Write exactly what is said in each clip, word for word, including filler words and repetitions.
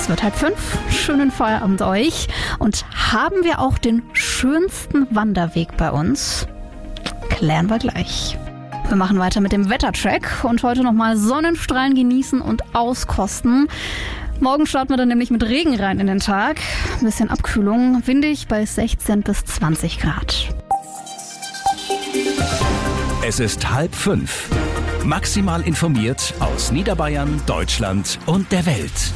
Es wird halb fünf. Schönen Feierabend euch. Und haben wir auch den schönsten Wanderweg bei uns? Klären wir gleich. Wir machen weiter mit dem Wettertrack und heute nochmal Sonnenstrahlen genießen und auskosten. Morgen starten wir dann nämlich mit Regen rein in den Tag. Ein bisschen Abkühlung, windig bei sechzehn bis zwanzig Grad. Es ist halb fünf. Maximal informiert aus Niederbayern, Deutschland und der Welt.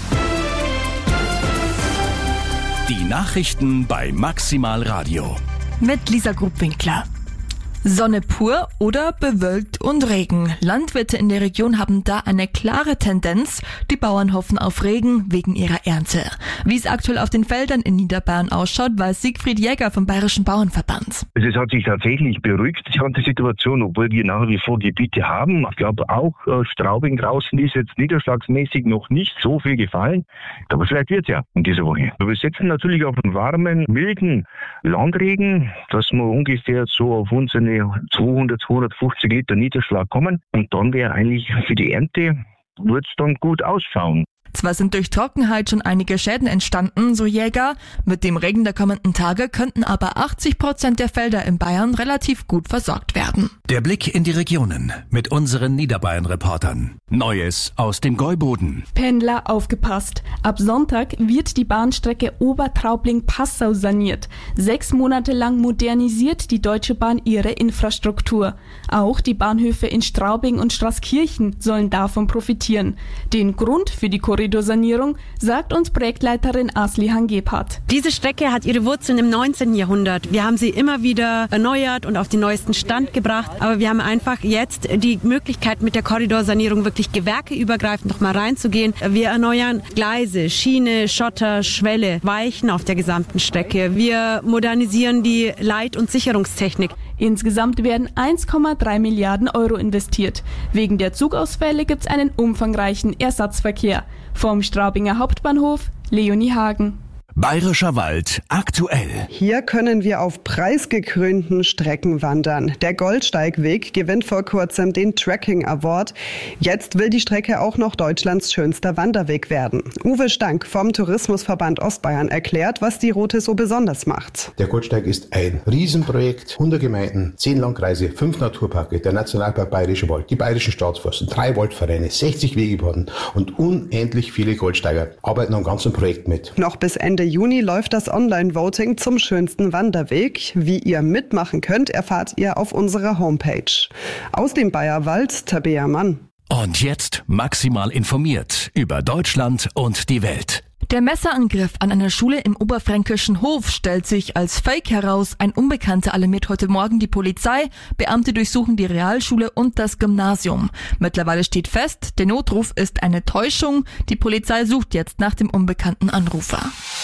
Die Nachrichten bei Maximal Radio. Mit Lisa Grubwinkler. Sonne pur oder bewölkt und Regen. Landwirte in der Region haben da eine klare Tendenz. Die Bauern hoffen auf Regen wegen ihrer Ernte. Wie es aktuell auf den Feldern in Niederbayern ausschaut, weiß Siegfried Jäger vom Bayerischen Bauernverband. Also es hat sich tatsächlich beruhigt, die ganze Situation, obwohl wir nach wie vor Gebiete haben. Ich glaube auch äh, Straubing draußen ist jetzt niederschlagsmäßig noch nicht so viel gefallen. Aber vielleicht wird es ja in dieser Woche. Wir setzen natürlich auf einen warmen, milden Landregen, dass wir ungefähr so auf unsere zweihundert, zweihundertfünfzig Liter Niederschlag kommen. Und dann wäre eigentlich für die Ernte, wird es dann gut ausschauen. Zwar sind durch Trockenheit schon einige Schäden entstanden, so Jäger. Mit dem Regen der kommenden Tage könnten aber achtzig Prozent der Felder in Bayern relativ gut versorgt werden. Der Blick in die Regionen mit unseren Niederbayern-Reportern. Neues aus dem Gäuboden. Pendler, aufgepasst. Ab Sonntag wird die Bahnstrecke Obertraubling-Passau saniert. Sechs Monate lang modernisiert die Deutsche Bahn ihre Infrastruktur. Auch die Bahnhöfe in Straubing und Straßkirchen sollen davon profitieren. Den Grund für die Korridorsanierung sagt uns Projektleiterin Aslihan Gebhardt. Diese Strecke hat ihre Wurzeln im neunzehnten Jahrhundert. Wir haben sie immer wieder erneuert und auf den neuesten Stand gebracht. Aber wir haben einfach jetzt die Möglichkeit, mit der Korridorsanierung wirklich gewerkeübergreifend noch mal reinzugehen. Wir erneuern Gleise, Schiene, Schotter, Schwelle, Weichen auf der gesamten Strecke. Wir modernisieren die Leit- und Sicherungstechnik. Insgesamt werden eins Komma drei Milliarden Euro investiert. Wegen der Zugausfälle gibt es einen umfangreichen Ersatzverkehr. Vom Straubinger Hauptbahnhof, Leonie Hagen. Bayerischer Wald aktuell. Hier können wir auf preisgekrönten Strecken wandern. Der Goldsteigweg gewinnt vor kurzem den Trekking Award. Jetzt will die Strecke auch noch Deutschlands schönster Wanderweg werden. Uwe Stank vom Tourismusverband Ostbayern erklärt, was die Route so besonders macht. Der Goldsteig ist ein Riesenprojekt. hundert Gemeinden, zehn Landkreise, fünf Naturparke, der Nationalpark Bayerischer Wald, die Bayerischen Staatsforsten, drei Waldvereine, sechzig Wegebahnen und unendlich viele Goldsteiger arbeiten am ganzen Projekt mit. Noch bis Ende Juni läuft das Online-Voting zum schönsten Wanderweg. Wie ihr mitmachen könnt, erfahrt ihr auf unserer Homepage. Aus dem Bayerwald, Tabea Mann. Und jetzt maximal informiert über Deutschland und die Welt. Der Messerangriff an einer Schule im oberfränkischen Hof stellt sich als Fake heraus. Ein Unbekannter alarmiert heute Morgen die Polizei. Beamte durchsuchen die Realschule und das Gymnasium. Mittlerweile steht fest, der Notruf ist eine Täuschung. Die Polizei sucht jetzt nach dem unbekannten Anrufer.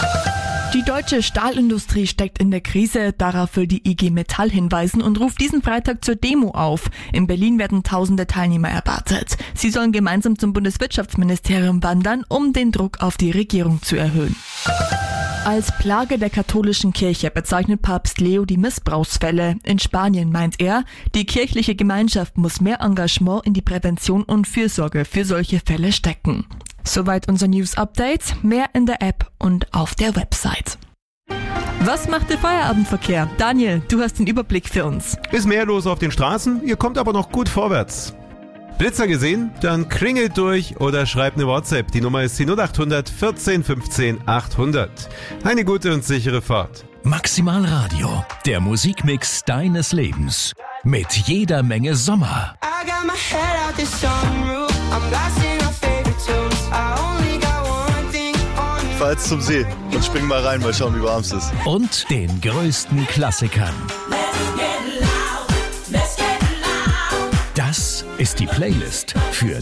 Die deutsche Stahlindustrie steckt in der Krise. Darauf will die I G Metall hinweisen und ruft diesen Freitag zur Demo auf. In Berlin werden tausende Teilnehmer erwartet. Sie sollen gemeinsam zum Bundeswirtschaftsministerium wandern, um den Druck auf die Regierung zu erhöhen. Als Plage der katholischen Kirche bezeichnet Papst Leo die Missbrauchsfälle. In Spanien meint er, die kirchliche Gemeinschaft muss mehr Engagement in die Prävention und Fürsorge für solche Fälle stecken. Soweit unser News-Update. Mehr in der App und auf der Website. Was macht der Feierabendverkehr? Daniel, du hast den Überblick für uns. Ist mehr los auf den Straßen, ihr kommt aber noch gut vorwärts. Blitzer gesehen? Dann klingelt durch oder schreibt eine WhatsApp. Die Nummer ist die null acht hundert vierzehn fünfzehn achthundert. Eine gute und sichere Fahrt. Maximal Radio, der Musikmix deines Lebens. Mit jeder Menge Sommer. Falls zum See und spring mal rein, mal schauen, wie warm es ist. Und den größten Klassikern. Das ist die Playlist für